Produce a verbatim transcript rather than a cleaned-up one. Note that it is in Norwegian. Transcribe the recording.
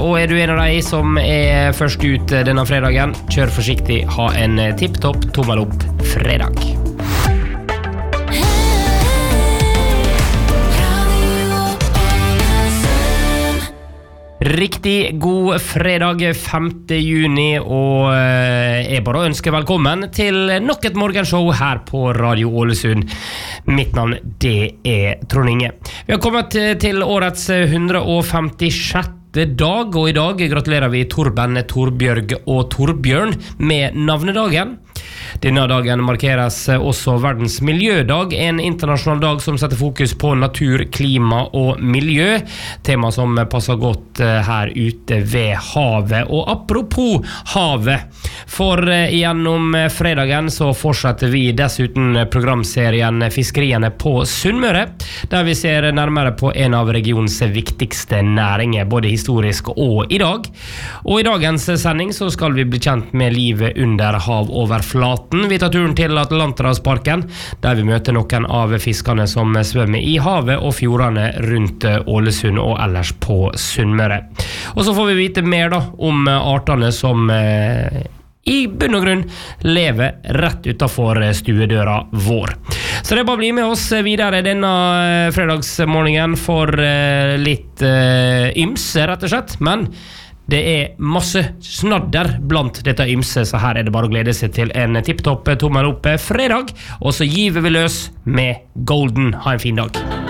og er du en av de som er først ut denne fredagen, kjør forsiktig, ha en tipptopp tommel opp fredag. Riktig god fredag femte juni, og jeg bare ønsker velkommen til nok et morgenshow her på Radio Ålesund. Mitt navn, det er Trond Inge. Vi har kommet til årets one hundred fifty-sixth dag, og i dag gratulerer vi Torben, Torbjørg og Torbjørn med navnedagen. Denne dagen markeres også verdens miljødag, en internasjonal dag som setter fokus på natur, klima og miljø, tema som passer godt her ute ved havet. Og apropos havet, for gjennom fredagen så fortsetter vi dessuten programserien Fiskeriene på Sunnmøre, der vi ser nærmere på en av regionens viktigste næringer, både historisk og i dag. Og i dagens sending så skal vi bli kjent med livet under havoverflaten. Vi tar turen til Atlanterhavsparken, der vi møter noen av fiskene som svømmer i havet og fjordene rundt Ålesund og ellers på Sunnmøre. Og så får vi vite mer da om artene som eh, i bunn og grunn lever rett utenfor stuedøra vår. Så det er bare å bli med oss videre denne fredagsmorgenen for eh, litt eh, ymse, rett og slett, men det er masse snadder blant dette ymse, så her er det bare å glede seg til en tipptopp tommel opp fredag, og så giver vi løs med Golden. Ha en fin dag.